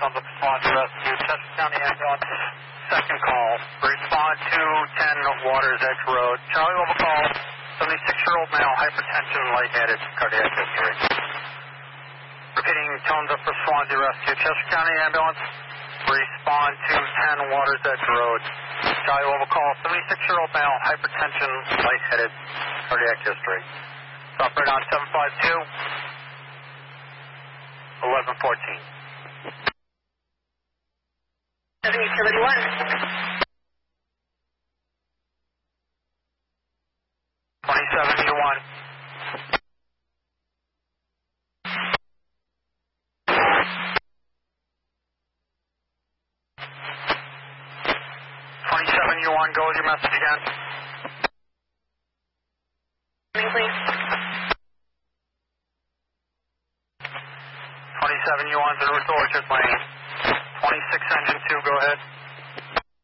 Tons of Response Rescue, Chester County Ambulance, second call. Respond to 10 Waters Edge Road. Charlie level call, 76-year-old male, hypertension, lightheaded, cardiac history. Repeating, Tones up for Swansea Rescue, Chester County Ambulance. Respond to 10 Waters Edge Road. Charlie level call, 76-year-old male, hypertension, lightheaded, cardiac history. Stop right on 752, 1114. 7071. 27U1. 27U1, go with your message again. Please. 27U1 to the Orchard Lane.